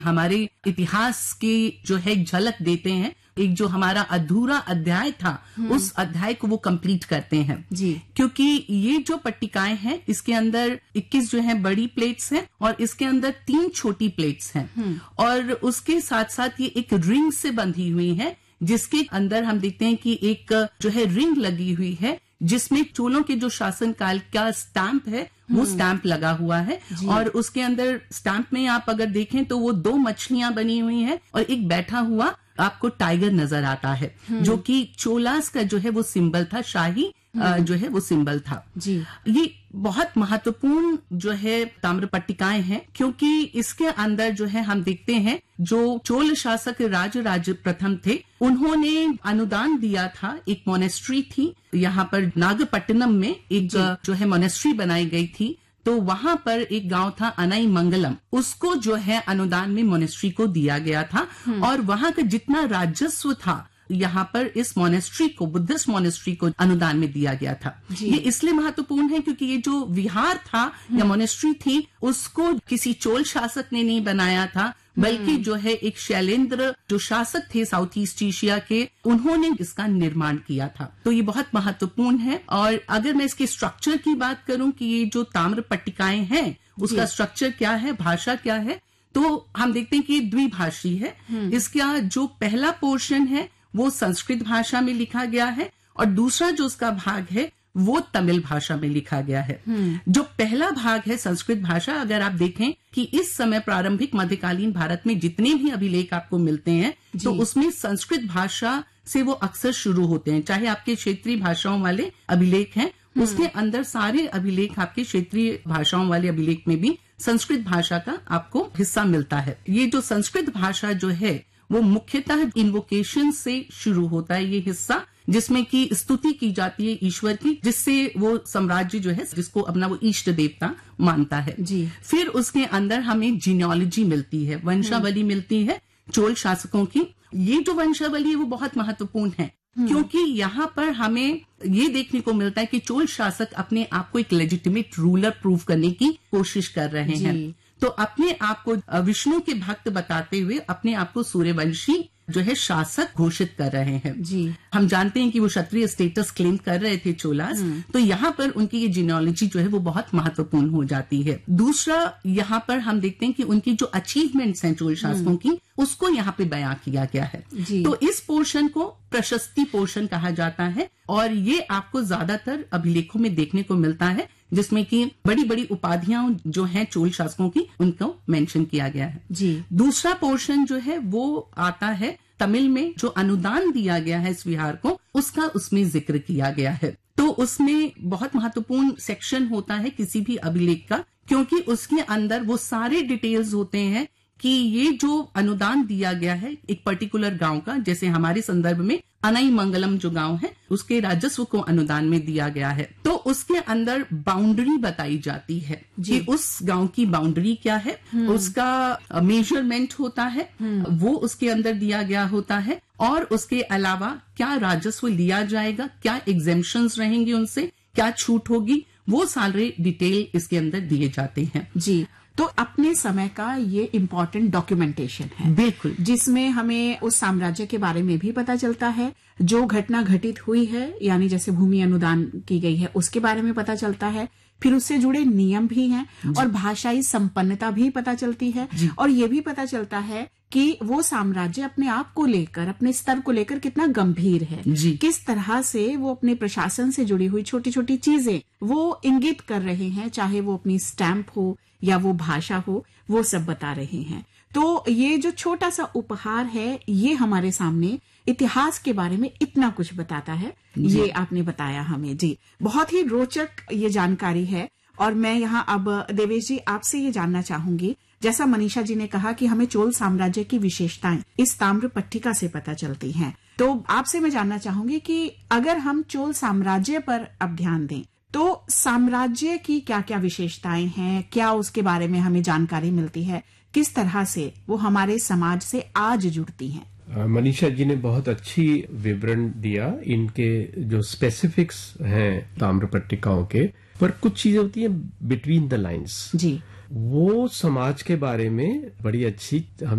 हमारे इतिहास की जो है एक झलक देते हैं, एक जो हमारा अधूरा अध्याय था उस अध्याय को वो कंप्लीट करते हैं जी। क्योंकि ये जो पट्टिकाएं हैं इसके अंदर 21 जो है बड़ी प्लेट्स हैं और इसके अंदर 3 छोटी प्लेट्स हैं और उसके साथ साथ ये एक रिंग से बंधी हुई है जिसके अंदर हम देखते हैं कि एक जो है रिंग लगी हुई है जिसमें चोलों के जो शासन काल का स्टैंप है वो स्टैंप लगा हुआ है और उसके अंदर स्टैंप में आप अगर देखें तो वो 2 मछलियां बनी हुई हैं और एक बैठा हुआ आपको टाइगर नजर आता है जो कि चोलास का जो है वो सिंबल था, शाही जो है वो सिंबल था जी। ये बहुत महत्वपूर्ण जो है ताम्र पट्टिकाएं हैं क्योंकि इसके अंदर जो है हम देखते हैं जो चोल शासक राज प्रथम थे उन्होंने अनुदान दिया था। एक मोनेस्ट्री थी यहाँ पर नागपट्टनम में एक जो है मोनेस्ट्री बनाई गई थी तो वहां पर एक गांव था अनाई मंगलम, उसको जो है अनुदान में मोनेस्ट्री को दिया गया था और वहां का जितना राजस्व था यहाँ पर इस मोनेस्ट्री को, बुद्धिस्ट मोनेस्ट्री को अनुदान में दिया गया था। ये इसलिए महत्वपूर्ण है क्योंकि ये जो विहार था या मोनेस्ट्री थी उसको किसी चोल शासक ने नहीं बनाया था बल्कि जो है एक शैलेंद्र जो शासक थे साउथ ईस्ट एशिया के, उन्होंने इसका निर्माण किया था। तो ये बहुत महत्वपूर्ण है। और अगर मैं इसके स्ट्रक्चर की बात करूं कि ये जो ताम्र पट्टिकाएं हैं उसका स्ट्रक्चर क्या है, भाषा क्या है, तो हम देखते हैं कि ये द्विभाषी है। इसका जो पहला पोर्शन है वो संस्कृत भाषा में लिखा गया है और दूसरा जो उसका भाग है वो तमिल भाषा में लिखा गया है। जो पहला भाग है संस्कृत भाषा, अगर आप देखें कि इस समय प्रारंभिक मध्यकालीन भारत में जितने भी अभिलेख आपको मिलते हैं तो उसमें संस्कृत भाषा से वो अक्सर शुरू होते हैं। चाहे आपके क्षेत्रीय भाषाओं वाले अभिलेख हैं उसके अंदर सारे अभिलेख आपके क्षेत्रीय भाषाओं वाले अभिलेख में भी संस्कृत भाषा का आपको हिस्सा मिलता है। ये जो संस्कृत भाषा जो है वो मुख्यतः इन्वोकेशन से शुरू होता है, ये हिस्सा जिसमें कि स्तुति की जाती है ईश्वर की, जिससे वो साम्राज्य जो है जिसको अपना वो इष्ट देवता मानता है जी। फिर उसके अंदर हमें जीनियोलॉजी मिलती है, वंशावली मिलती है चोल शासकों की। ये जो वंशावली है वो बहुत महत्वपूर्ण है क्योंकि यहाँ पर हमें ये देखने को मिलता है कि चोल शासक अपने आप को एक लेजिटिमेट रूलर प्रूव करने की कोशिश कर रहे हैं। तो अपने आप को विष्णु के भक्त बताते हुए अपने आप को सूर्यवंशी जो है शासक घोषित कर रहे हैं जी। हम जानते हैं कि वो क्षत्रिय स्टेटस क्लेम कर रहे थे चोलास, तो यहाँ पर उनकी ये जीनियोलॉजी जो है वो बहुत महत्वपूर्ण हो जाती है। दूसरा यहाँ पर हम देखते हैं कि उनकी जो अचीवमेंट्स हैं चोल शासकों की उसको यहाँ पे बयां किया गया है। तो इस पोर्शन को प्रशस्ति पोर्शन कहा जाता है और ये आपको ज्यादातर अभिलेखों में देखने को मिलता है जिसमें कि बड़ी बड़ी उपाधियां जो हैं चोल शासकों की उनको मेंशन किया गया है जी। दूसरा पोर्शन जो है वो आता है तमिल में, जो अनुदान दिया गया है इस विहार को उसका उसमें जिक्र किया गया है। तो उसमें बहुत महत्वपूर्ण सेक्शन होता है किसी भी अभिलेख का क्योंकि उसके अंदर वो सारे डिटेल्स होते हैं कि ये जो अनुदान दिया गया है एक पर्टिकुलर गांव का, जैसे हमारे संदर्भ में अनाई मंगलम जो गांव है उसके राजस्व को अनुदान में दिया गया है, तो उसके अंदर बाउंड्री बताई जाती है कि उस गांव की बाउंड्री क्या है, उसका मेजरमेंट होता है वो उसके अंदर दिया गया होता है और उसके अलावा क्या राजस्व लिया जाएगा, क्या एग्जेम्पशंस रहेंगे उनसे, क्या छूट होगी, वो सारे डिटेल इसके अंदर दिए जाते हैं जी। तो अपने समय का ये इम्पोर्टेंट डॉक्यूमेंटेशन है बिल्कुल, जिसमें हमें उस साम्राज्य के बारे में भी पता चलता है, जो घटना घटित हुई है यानी जैसे भूमि अनुदान की गई है उसके बारे में पता चलता है, फिर उससे जुड़े नियम भी हैं और भाषाई संपन्नता भी पता चलती है और ये भी पता चलता है कि वो साम्राज्य अपने आप को लेकर, अपने स्तर को लेकर कितना गंभीर है, किस तरह से वो अपने प्रशासन से जुड़ी हुई छोटी छोटी चीजें वो इंगित कर रहे हैं, चाहे वो अपनी स्टैंप हो या वो भाषा हो, वो सब बता रहे हैं। तो ये जो छोटा सा उपहार है ये हमारे सामने इतिहास के बारे में इतना कुछ बताता है, ये आपने बताया हमें जी। बहुत ही रोचक ये जानकारी है और मैं यहाँ अब देवेश जी आपसे ये जानना चाहूंगी, जैसा मनीषा जी ने कहा कि हमें चोल साम्राज्य की विशेषताएं इस ताम्र पट्टिका से पता चलती हैं, तो आपसे मैं जानना चाहूंगी कि अगर हम चोल साम्राज्य पर अब ध्यान दें तो साम्राज्य की क्या क्या विशेषताएं हैं, क्या उसके बारे में हमें जानकारी मिलती है, किस तरह से वो हमारे समाज से आज जुड़ती हैं। मनीषा जी ने बहुत अच्छी विवरण दिया इनके जो स्पेसिफिक्स हैं ताम्र पट्टिकाओं के, पर कुछ चीजें होती हैं बिटवीन द लाइन्स जी। वो समाज के बारे में बड़ी अच्छी हमें